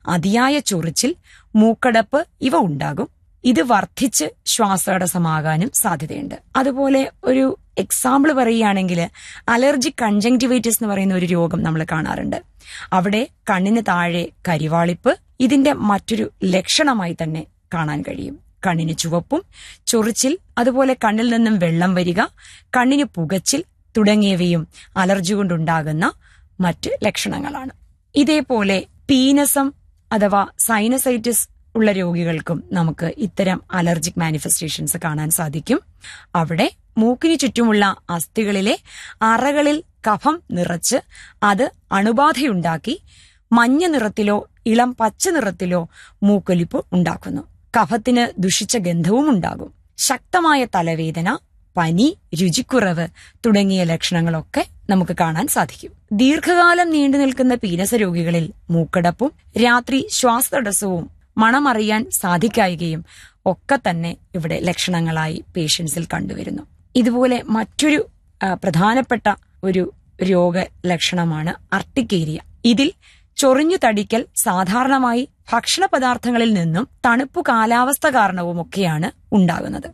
അതിയായ ചൊറിച്ചിൽ, മൂക്കടപ്പ് ഇവ ഉണ്ടാകും. ഇത് വർദ്ധിച്ച് ശ്വാസതടസ്സമാകാനും സാധ്യതയുണ്ട്. അതുപോലെ ഒരു എക്സാമ്പിൾ പറയുകയാണെങ്കിൽ അലർജിക് കൺജങ്ക്റ്റിവൈറ്റിസ് എന്ന് പറയുന്ന ഒരു രോഗം നമ്മൾ കാണാറുണ്ട്. അവിടെ കണ്ണിന് താഴെ കരിവാളിപ്പ് ഇതിന്റെ മറ്റൊരു ലക്ഷണമായി തന്നെ കാണാൻ കഴിയും. കണ്ണിന് ചുവപ്പും, ചൊറിച്ചിൽ, അതുപോലെ കണ്ണിൽ നിന്നും വെള്ളം വരിക, കണ്ണിന് പുകച്ചിൽ തുടങ്ങിയവയും അലർജി കൊണ്ടുണ്ടാകുന്ന മറ്റ് ലക്ഷണങ്ങളാണ്. ഇതേപോലെ പീനസം അഥവാ സൈനസൈറ്റിസ് ഉള്ള രോഗികൾക്കും നമുക്ക് ഇത്തരം അലർജിക് മാനിഫെസ്റ്റേഷൻസ് കാണാൻ സാധിക്കും. അവിടെ മൂക്കിന് ചുറ്റുമുള്ള അസ്ഥികളിലെ അറകളിൽ കഫം നിറച്ച് അത് അണുബാധയുണ്ടാക്കി മഞ്ഞ നിറത്തിലോ ഇളം പച്ച നിറത്തിലോ മൂക്കൊലിപ്പ് ഉണ്ടാക്കുന്നു. കഫത്തിന് ദുഷിച്ച ഗന്ധവും ഉണ്ടാകും. ശക്തമായ തലവേദന, പനി, രുചിക്കുറവ് തുടങ്ങിയ ലക്ഷണങ്ങളൊക്കെ നമുക്ക് കാണാൻ സാധിക്കും. ദീർഘകാലം നീണ്ടു നിൽക്കുന്ന പീനസ രോഗികളിൽ മൂക്കടപ്പും രാത്രി ശ്വാസതടസ്സവും മണമറിയാൻ സാധിക്കായികയും ഒക്കെ തന്നെ ഇവിടെ ലക്ഷണങ്ങളായി പേഷ്യൻസിൽ കണ്ടുവരുന്നു. ഇതുപോലെ മറ്റൊരു പ്രധാനപ്പെട്ട ഒരു രോഗലക്ഷണമാണ് അർട്ടിക്കേരിയ. ഇതിൽ ചൊറിഞ്ഞു തടിക്കൽ സാധാരണമായി ഭക്ഷണ പദാർത്ഥങ്ങളിൽ നിന്നും തണുപ്പു കാലാവസ്ഥ കാരണവുമൊക്കെയാണ് ഉണ്ടാകുന്നത്.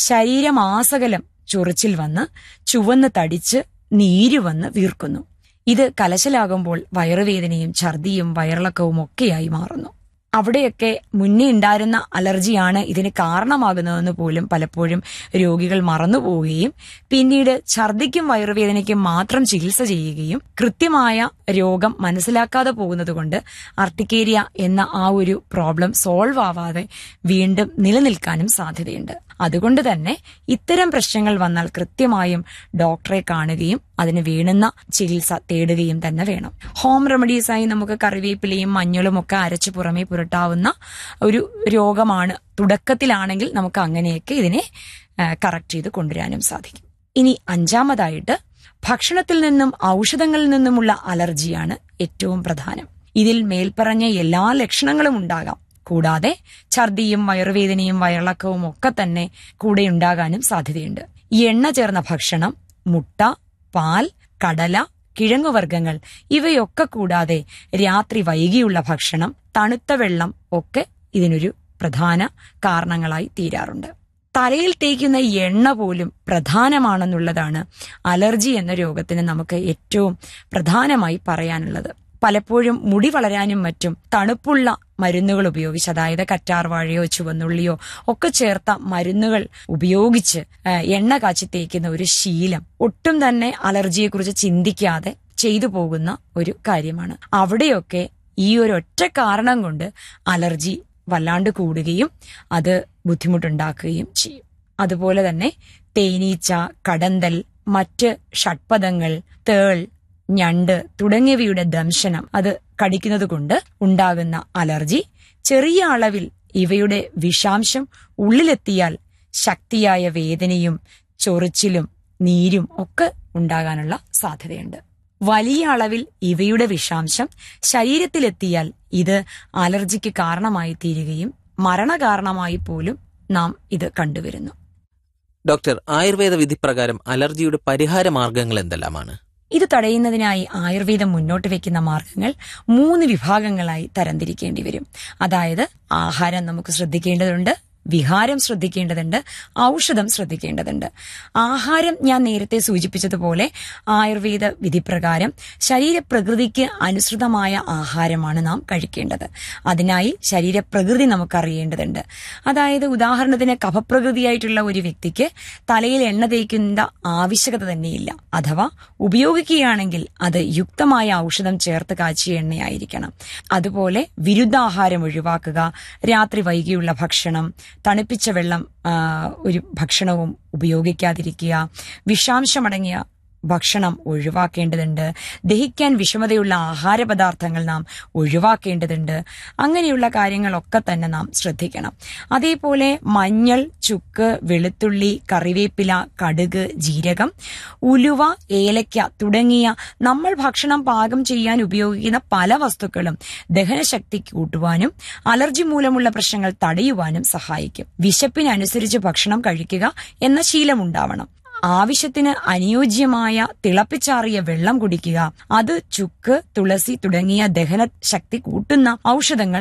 ശരീരമാസകലം ചൊറിച്ചിൽ വന്ന് ചുവന്ന് തടിച്ച് നീരു വന്ന് വീർക്കുന്നു. ഇത് കലശലാകുമ്പോൾ വയറുവേദനയും ഛർദിയും വയറിളക്കവും ഒക്കെയായി മാറുന്നു. അവിടെയൊക്കെ മുന്നേ ഉണ്ടായിരുന്ന അലർജിയാണ് ഇതിന് കാരണമാകുന്നതെന്ന് പോലും പലപ്പോഴും രോഗികൾ മറന്നുപോവുകയും പിന്നീട് ഛർദിക്കും വയറുവേദനയ്ക്കും മാത്രം ചികിത്സ ചെയ്യുകയും കൃത്യമായ രോഗം മനസ്സിലാക്കാതെ പോകുന്നതുകൊണ്ട് അർട്ടിക്കേരിയ എന്ന ആ ഒരു പ്രോബ്ലം സോൾവ് ആവാതെ വീണ്ടും നിലനിൽക്കാനും സാധ്യതയുണ്ട്. അതുകൊണ്ട് തന്നെ ഇത്തരം പ്രശ്നങ്ങൾ വന്നാൽ കൃത്യമായും ഡോക്ടറെ കാണുകയും അതിന് വേണ്ടുന്ന ചികിത്സ തേടുകയും തന്നെ വേണം. ഹോം റെമഡീസായി നമുക്ക് കറിവേപ്പിലയും മഞ്ഞളും ഒക്കെ അരച്ചു പുറമേ പുരട്ടാവുന്ന ഒരു രോഗമാണ്. തുടക്കത്തിലാണെങ്കിൽ നമുക്ക് അങ്ങനെയൊക്കെ ഇതിനെ കറക്റ്റ് ചെയ്ത് കൊണ്ടുവരാനും സാധിക്കും. ഇനി അഞ്ചാമതായിട്ട് ഭക്ഷണത്തിൽ നിന്നും ഔഷധങ്ങളിൽ നിന്നുമുള്ള അലർജിയാണ് ഏറ്റവും പ്രധാനം. ഇതിൽ മേൽപ്പറഞ്ഞ എല്ലാ ലക്ഷണങ്ങളും ഉണ്ടാകാം. കൂടാതെ ഛർദിയും വയറുവേദനയും വയറിളക്കവും ഒക്കെ തന്നെ കൂടെ ഉണ്ടാകാനും സാധ്യതയുണ്ട്. എണ്ണ ചേർന്ന ഭക്ഷണം, മുട്ട, പാൽ, കടല, കിഴങ്ങുവർഗ്ഗങ്ങൾ ഇവയൊക്കെ കൂടാതെ രാത്രി വൈകിയുള്ള ഭക്ഷണം, തണുത്ത വെള്ളം ഒക്കെ ഇതിനൊരു പ്രധാന കാരണങ്ങളായി തീരാറുണ്ട്. തലയിൽ തേക്കുന്ന എണ്ണ പോലും പ്രധാനമാണെന്നുള്ളതാണ് അലർജി എന്ന രോഗത്തിന് നമുക്ക് ഏറ്റവും പ്രധാനമായി പറയാനുള്ളത്. പലപ്പോഴും മുടി വളരാനും മറ്റും തണുപ്പുള്ള മരുന്നുകൾ ഉപയോഗിച്ച്, അതായത് കറ്റാർവാഴയോ ചുവന്നുള്ളിയോ ഒക്കെ ചേർത്ത മരുന്നുകൾ ഉപയോഗിച്ച് എണ്ണ കാച്ചി തേക്കുന്ന ഒരു ശീലം ഒട്ടും തന്നെ അലർജിയെക്കുറിച്ച് ചിന്തിക്കാതെ ചെയ്തു പോകുന്ന ഒരു കാര്യമാണ്. അവിടെയൊക്കെ ഈ ഒരു ഒറ്റ കാരണം കൊണ്ട് അലർജി വല്ലാണ്ട് കൂടുകയും അത് ബുദ്ധിമുട്ടുണ്ടാക്കുകയും ചെയ്യും. അതുപോലെ തന്നെ തേനീച്ച, കടന്തൽ, മറ്റ് ഷഡ്പദങ്ങൾ, തേൾ, ഞണ്ട് തുടങ്ങിയവയുടെ ദംശനം അത് കടിക്കുന്നത് കൊണ്ട് ഉണ്ടാകുന്ന അലർജി, ചെറിയ അളവിൽ ഇവയുടെ വിഷാംശം ഉള്ളിലെത്തിയാൽ ശക്തിയായ വേദനയും ചൊറിച്ചിലും നീരും ഒക്കെ ഉണ്ടാകാനുള്ള സാധ്യതയുണ്ട്. വലിയ അളവിൽ ഇവയുടെ വിഷാംശം ശരീരത്തിലെത്തിയാൽ ഇത് അലർജിക്ക് കാരണമായി തീരുകയും മരണകാരണമായി പോലും നാം ഇത് കണ്ടുവരുന്നു. ഡോക്ടർ, ആയുർവേദ വിധിപ്രകാരം അലർജിയുടെ പരിഹാര മാർഗങ്ങൾ എന്തെല്ലാമാണ്? ഇത് തടയുന്നതിനായി ആയുർവേദം മുന്നോട്ട് വെക്കുന്ന മാർഗങ്ങൾ 3 വിഭാഗങ്ങളായി തരംതിരിക്കേണ്ടി വരും. അതായത് ആഹാരം നമുക്ക് ശ്രദ്ധിക്കേണ്ടതുണ്ട്, വിഹാരം ശ്രദ്ധിക്കേണ്ടതുണ്ട്, ഔഷധം ശ്രദ്ധിക്കേണ്ടതുണ്ട്. ആഹാരം ഞാൻ നേരത്തെ സൂചിപ്പിച്ചതുപോലെ ആയുർവേദ വിധിപ്രകാരം ശരീരപ്രകൃതിക്ക് അനുസൃതമായ ആഹാരമാണ് നാം കഴിക്കേണ്ടത്. അതിനായി ശരീരപ്രകൃതി നമുക്കറിയേണ്ടതുണ്ട്. അതായത് ഉദാഹരണത്തിന് കഫപ്രകൃതിയായിട്ടുള്ള ഒരു വ്യക്തിക്ക് തലയിൽ എണ്ണ തേക്കുന്ന ആവശ്യകത തന്നെയില്ല. അഥവാ ഉപയോഗിക്കുകയാണെങ്കിൽ അത് യുക്തമായ ഔഷധം ചേർത്ത് കാച്ചിയ എണ്ണയായിരിക്കണം. അതുപോലെ വിരുദ്ധാഹാരം ഒഴിവാക്കുക, രാത്രി വൈകിയുള്ള ഭക്ഷണം, തണുപ്പിച്ച വെള്ളം ഒരു ഭക്ഷണവും ഉപയോഗിക്കാതിരിക്കുക, വിഷാംശമടങ്ങിയ ഭക്ഷണം ഒഴിവാക്കേണ്ടതുണ്ട്, ദഹിക്കാൻ വിഷമതയുള്ള ആഹാര പദാർത്ഥങ്ങൾ നാം ഒഴിവാക്കേണ്ടതുണ്ട്. അങ്ങനെയുള്ള കാര്യങ്ങളൊക്കെ തന്നെ നാം ശ്രദ്ധിക്കണം. അതേപോലെ മഞ്ഞൾ, ചുക്ക്, വെളുത്തുള്ളി, കറിവേപ്പില, കടുക്, ജീരകം, ഉലുവ, ഏലക്ക തുടങ്ങിയ നമ്മൾ ഭക്ഷണം പാകം ചെയ്യാൻ ഉപയോഗിക്കുന്ന പല വസ്തുക്കളും ദഹനശക്തി കൂട്ടുവാനും അലർജി മൂലമുള്ള പ്രശ്നങ്ങൾ തടയുവാനും സഹായിക്കും. വിശപ്പിനനുസരിച്ച് ഭക്ഷണം കഴിക്കുക എന്ന ശീലമുണ്ടാവണം. ആവശ്യത്തിന് അനുയോജ്യമായ തിളപ്പിച്ചാറിയ വെള്ളം കുടിക്കുക. അത് ചുക്ക്, തുളസി തുടങ്ങിയ ദഹന ശക്തി കൂട്ടുന്ന ഔഷധങ്ങൾ